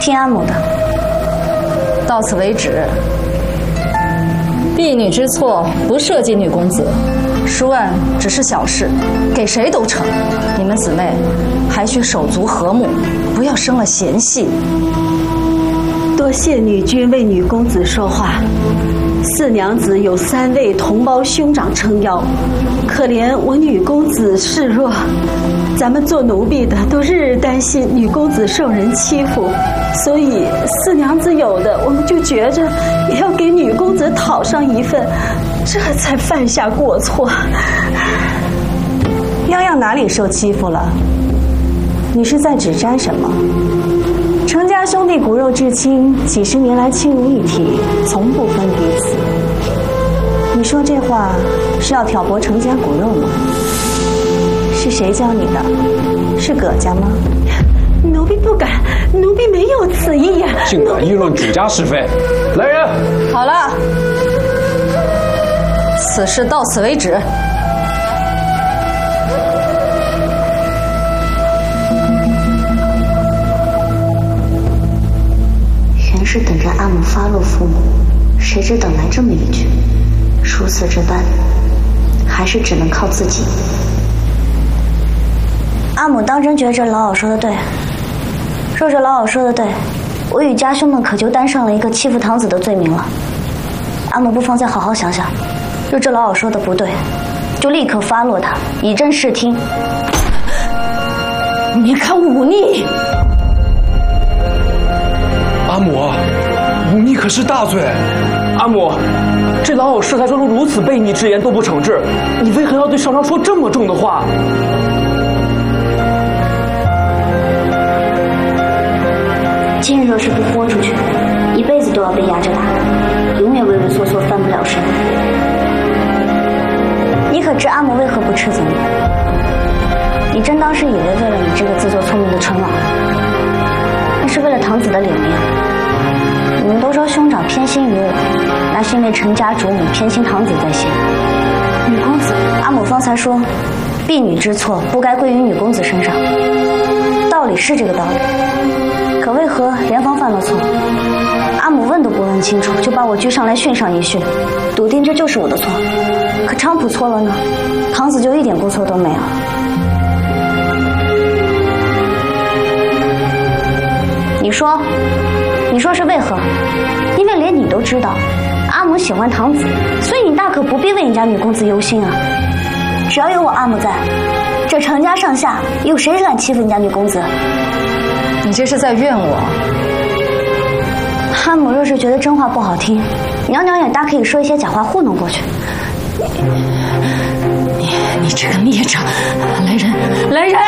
听阿母的， 到此为止。婢女之错不涉及女公子，书案只是小事，给谁都成。你们姊妹还需手足和睦，不要生了嫌隙。 多谢女君为女公子说话。四娘子有3位同胞兄长撑腰，可怜我女公子示弱。咱们做奴婢的都日日担心女公子受人欺负，所以四娘子有的我们就觉着也要给女公子讨上一份，这才犯下过错。 泱泱哪里受欺负了？你是在指摘什么？程家兄弟骨肉至亲，几十年来亲如一体，从不分彼此。你说这话是要挑拨程家骨肉吗？是谁教你的？是葛家吗？ 奴婢不敢，奴婢没有此意呀！ 竟敢议论主家是非！来人！ 好了，此事到此为止。 原是等着阿母发落父母，谁知等来这么一句，如此这般，还是只能靠自己。 阿母当真觉着老媪说的对，若这老媪说的对，我与家兄们可就担上了一个欺负堂子的罪名了。阿母不妨再好好想想，若这老媪说的不对，就立刻发落他，以正视听。 你看忤逆！ 阿母，忤逆可是大罪。 阿母，这老媪适才说出如此悖逆之言都不惩治，你为何要对少商说这么重的话？ 今日若是不豁出去，一辈子都要被压着打，永远畏畏缩缩翻不了身。你可知阿母为何不斥责你？你真当是以为为了你这个自作聪明的春老，那是为了堂子的脸面。你们都说兄长偏心于我，那是因为程家主母偏心堂子在先。女公子，阿母方才说，婢女之错不该归于女公子身上，道理是这个道理。可为何连房犯了错，阿母问都不问清楚，就把我拘上来训上一训，笃定这就是我的错？可昌普错了呢，堂子就一点过错都没有。你说是为何？因为连你都知道，阿母喜欢堂子，所以你大可不必为你家女公子忧心啊。只要有我阿母在，这程家上下有谁敢欺负你家女公子？ 你这是在怨我。 阿母若是觉得真话不好听，娘娘也大可以说一些假话糊弄过去。 你这个孽障！来人！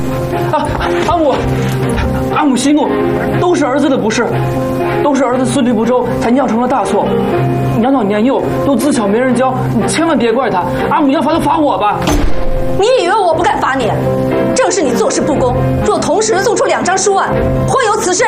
阿母息怒，都是儿子的不是，都是儿子思虑不周才酿成了大错。娘娘年幼，又自小没人教，你千万别怪他。阿母要罚就罚我吧。 你以为我不敢罚你？正是你做事不公，若同时做出2张书案，会有此事。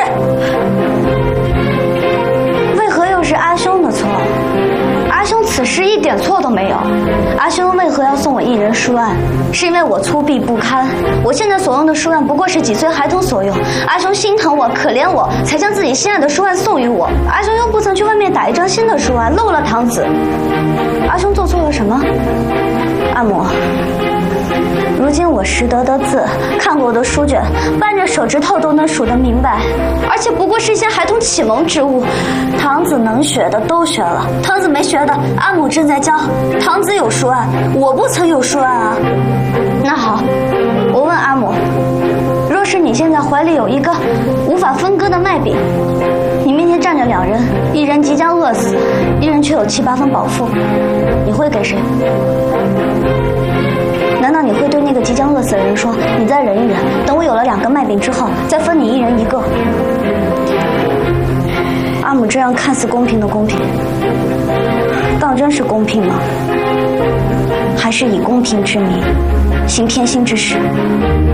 为何又是阿兄的错？阿兄此事一点错都没有。阿兄为何要送我一人书案？是因为我粗鄙不堪，我现在所用的书案不过是几岁孩童所用。阿兄心疼我，可怜我，才将自己心爱的书案送予我。阿兄又不曾去外面打一张新的书案，漏了堂子。阿兄做错了什么？阿母，如今我识得的字，看过的书卷，扳着手指头都能数得明白，而且不过是一些孩童启蒙之物。堂子能学的都学了，堂子没学的，阿母正在教。堂子有书案，我不曾有书案啊。那好，我问阿母，若是你现在怀里有一个无法分割的麦饼，你面前站着2人，一人即将饿死，一人却有7、8分饱腹，你会给谁？难道你会对那个即将饿死的人说，你再忍一忍，等我有了2个麦饼之后，再分你一人1个？阿母这样看似公平的公平，当真是公平吗？还是以公平之名行偏心之事？